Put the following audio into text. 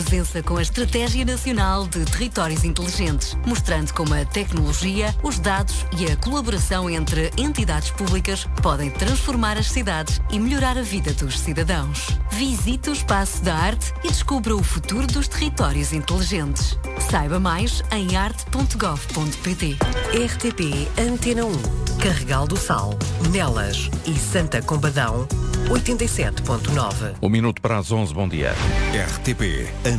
Presença com a Estratégia Nacional de Territórios Inteligentes, mostrando como a tecnologia, os dados e a colaboração entre entidades públicas podem transformar as cidades e melhorar a vida dos cidadãos. Visite o Espaço da Arte e descubra o futuro dos territórios inteligentes. Saiba mais em arte.gov.pt. RTP Antena 1, Carregal do Sal, Nelas e Santa Combadão, 87.9. Um minuto para as 11, bom dia. RTP